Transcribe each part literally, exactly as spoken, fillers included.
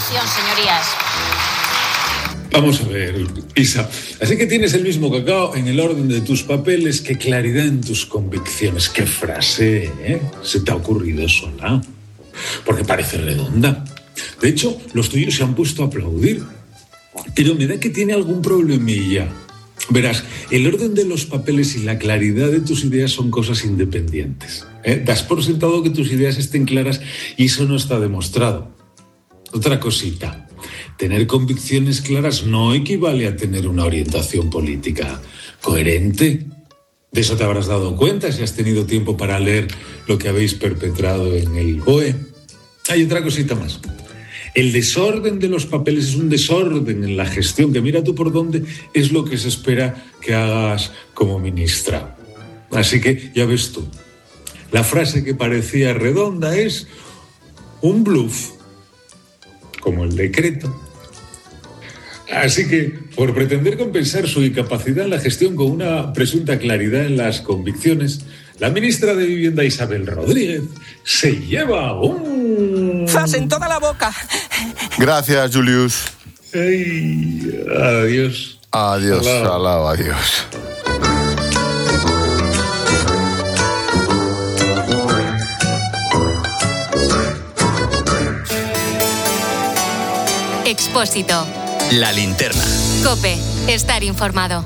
sesión, señorías. Vamos a ver, Isa. Así que tienes el mismo cacao en el orden de tus papeles que claridad en tus convicciones. ¿Qué frase, eh? ¿Se te ha ocurrido sola? Porque parece redonda. De hecho, los tuyos se han puesto a aplaudir. Pero me da que tiene algún problemilla. Verás, el orden de los papeles y la claridad de tus ideas son cosas independientes. ¿eh? Das por sentado que tus ideas estén claras y eso no está demostrado. Otra cosita. Tener convicciones claras no equivale a tener una orientación política coherente. De eso te habrás dado cuenta si has tenido tiempo para leer lo que habéis perpetrado en el B O E. Hay otra cosita más. El desorden de los papeles es un desorden en la gestión, que mira tú por dónde es lo que se espera que hagas como ministra. Así que ya ves tú, la frase que parecía redonda es un bluff, como el decreto. Así que, por pretender compensar su incapacidad en la gestión con una presunta claridad en las convicciones, la ministra de Vivienda Isabel Rodríguez se lleva un... ¡Zas en toda la boca! Gracias, Julius. Ay, adiós. Adiós, alaba, adiós. Expósito. La linterna. COPE. Estar informado.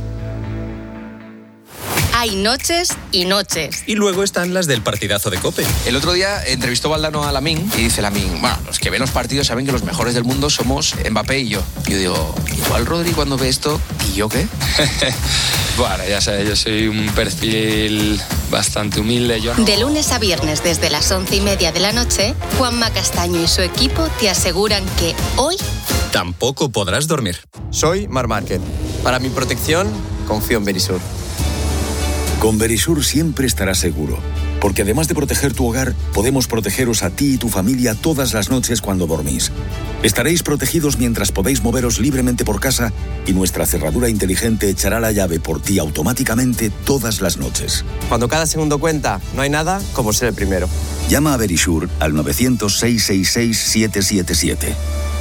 Hay noches y noches. Y luego están las del partidazo de COPE. El otro día entrevistó Valdano a Lamine y dice Lamine, bueno, los que ven los partidos saben que los mejores del mundo somos Mbappé y yo. Yo digo, igual Rodri cuando ve esto, ¿y yo qué? Bueno, ya sabes, yo soy un perfil bastante humilde. Yo no... De lunes a viernes desde las once y media de la noche, Juanma Castaño y su equipo te aseguran que hoy... tampoco podrás dormir. Soy Marc Márquez. Para mi protección, confío en Verisur. Con Verisur siempre estarás seguro, porque además de proteger tu hogar, podemos protegeros a ti y tu familia todas las noches cuando dormís. Estaréis protegidos mientras podéis moveros libremente por casa y nuestra cerradura inteligente echará la llave por ti automáticamente todas las noches. Cuando cada segundo cuenta, no hay nada como ser el primero. Llama a Verisur al nueve cero cero, seis seis seis, siete siete siete.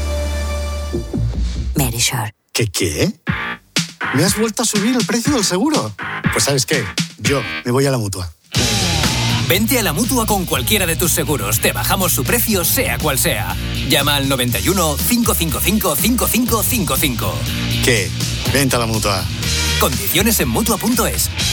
Verisur. ¿Qué qué? ¿Me has vuelto a subir el precio del seguro? Pues ¿sabes qué? Yo me voy a la Mutua. Vente a la Mutua con cualquiera de tus seguros. Te bajamos su precio, sea cual sea. Llama al noventa y uno, cinco cinco cinco, cinco cinco cinco cinco. ¿Qué? Vente a la Mutua. Condiciones en Mutua punto es.